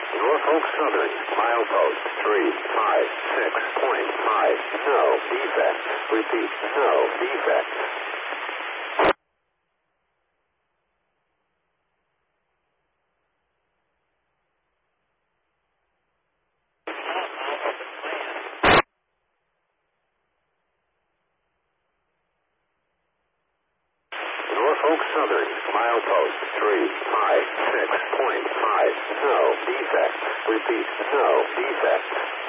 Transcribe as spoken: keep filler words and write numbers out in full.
Norfolk Southern, milepost three five six point five. No defects. Repeat, no defects. Norfolk Southern, milepost three five six point five. No defects. Repeat, no defects.